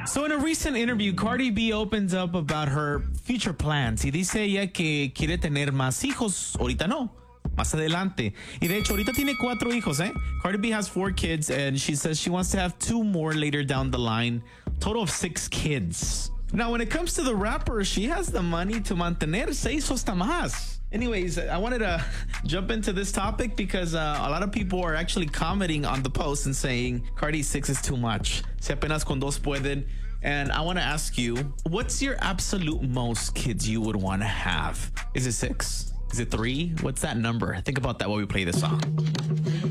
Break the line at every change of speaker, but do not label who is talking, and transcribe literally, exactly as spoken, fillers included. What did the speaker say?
So in a recent interview, Cardi B opens up about her future plans y dice ella que quiere tener más hijos. Ahorita no, más adelante. Y de hecho, ahorita tiene cuatro hijos, eh? Cardi B has four kids and she says she wants to have two more later down the line. Total of six kids. Now, when it comes to the rapper, she has the money to mantener seis hasta más. Anyways, I wanted to jump into this topic because uh, a lot of people are actually commenting on the post and saying Cardi six is too much. Si apenas con dos pueden. And I want to ask you, what's your absolute most kids you would want to have? Is it six? Is it three? What's that number? Think about that while we play this song.